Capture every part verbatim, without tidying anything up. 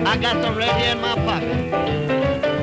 I got the radio in my pocket.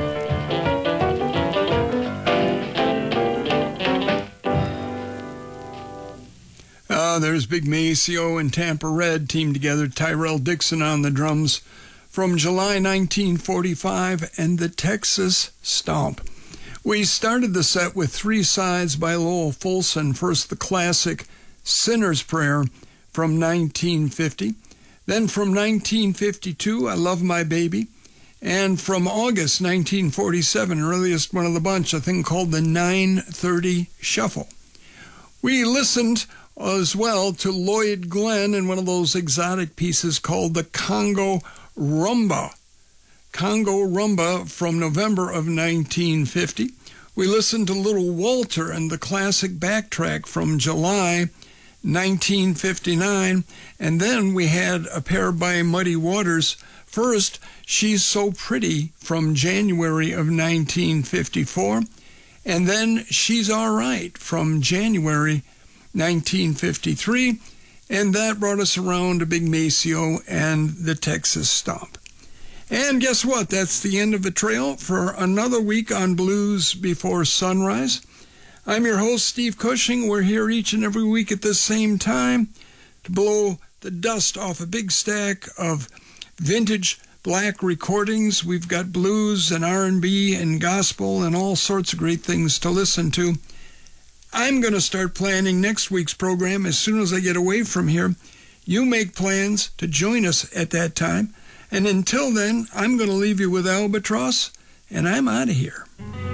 Uh, there's Big Maceo and Tampa Red teamed together, Tyrell Dixon on the drums, from July nineteen forty-five, and the Texas Stomp. We started the set with Three Sides by Lowell Fulson, first the classic Sinner's Prayer from nineteen fifty, then from nineteen fifty-two, I Love My Baby, and from August nineteen forty-seven, earliest one of the bunch, a thing called the nine thirty Shuffle. We listened as well to Lloyd Glenn in one of those exotic pieces called the Congo Rumba. Congo Rumba from November of nineteen fifty. We listened to Little Walter and the classic Backtrack from July nineteen fifty-nine. And then we had a pair by Muddy Waters. First, She's So Pretty from January of nineteen fifty-four. And then She's All Right from January nineteen fifty-three, and that brought us around to Big Maceo and the Texas Stomp. And guess what? That's the end of the trail for another week on Blues Before Sunrise. I'm your host, Steve Cushing. We're here each and every week at the same time to blow the dust off a big stack of vintage black recordings. We've got blues and R and B and gospel and all sorts of great things to listen to. I'm going to start planning next week's program as soon as I get away from here. You make plans to join us at that time. And until then, I'm going to leave you with Albatross, and I'm out of here.